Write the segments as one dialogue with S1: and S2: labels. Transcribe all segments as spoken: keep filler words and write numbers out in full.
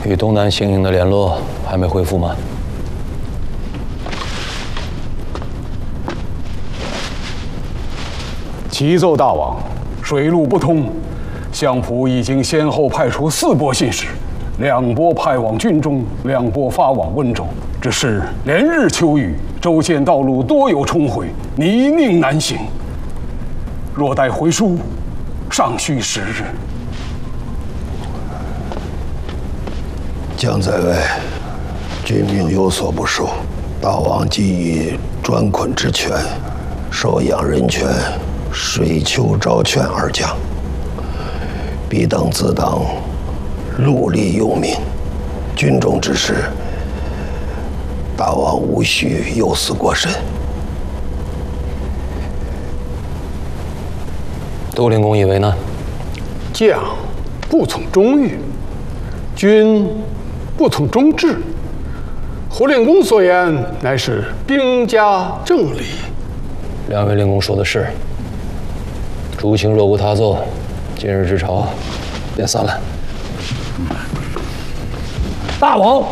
S1: 与东南行营的联络还没恢复吗？
S2: 启奏大王，水路不通，相府已经先后派出四拨信使，两拨派往军中，两拨发往温州。只是连日秋雨，州县道路多有冲毁，泥泞难行。若待回书，尚需时日。
S3: 将在外，君命有所不受，大王既以专捆之权，收养人权，水丘招劝而降，彼等自当戮力用命，军中之事，大王无需忧思过深。
S1: 都灵公以为呢？
S2: 将不从忠义，君不从忠志。胡令公所言乃是兵家正理。
S1: 两位令公说的是。诸卿若无他奏，今日之朝便散了。
S4: 大王，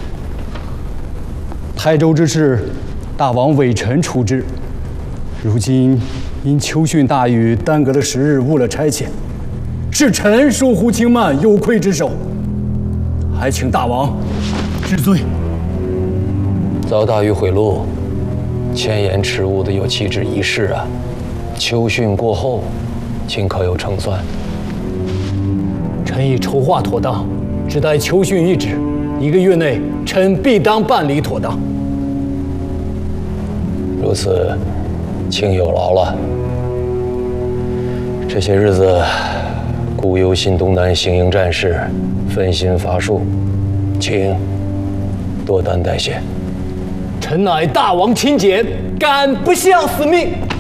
S4: 台州之事，大王委臣处置。如今因秋汛大雨耽搁了时日，误了差遣，是臣疏忽轻慢，有愧之手，还请大王治罪。
S1: 遭大雨毁路，千言迟误的有弃之一事啊！秋汛过后，卿可有胜算？
S4: 臣已筹划妥当，只待秋汛一止，一个月内，臣必当办理妥当。
S1: 如此，卿有劳了。这些日子，顾忧心东南行营战事，分心乏术，请多担待些。
S4: 臣乃大王亲简，敢不效死命。